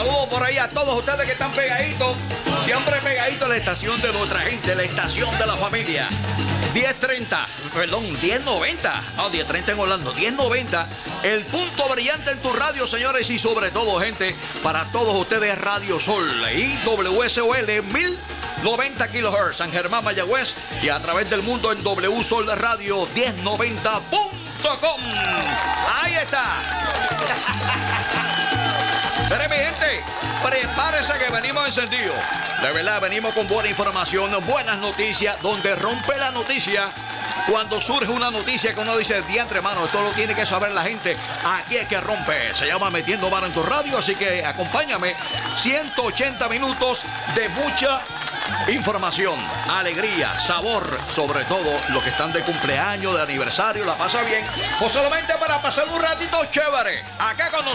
saludo por ahí a todos ustedes que están pegaditos. Siempre pegaditos a la estación de nuestra gente, la estación de la familia. 1090. 1030 en Orlando. 1090. El punto brillante en tu radio, señores. Y sobre todo, gente, para todos ustedes, Radio Sol y WSOL 1090 kHz, San Germán, Mayagüez. Y a través del mundo en wsolradio1090.com. Ahí está. Pero mi gente, prepárese que venimos encendidos. De verdad, venimos con buena información, buenas noticias, donde rompe la noticia. Cuando surge una noticia que uno dice, diantre, hermano, esto lo tiene que saber la gente. Aquí es que rompe. Se llama Metiendo Mano en tu Radio, así que acompáñame. 180 minutos de mucha información, alegría, sabor, sobre todo los que están de cumpleaños, de aniversario, la pasa bien, o solamente para pasar un ratito chévere, acá con nosotros.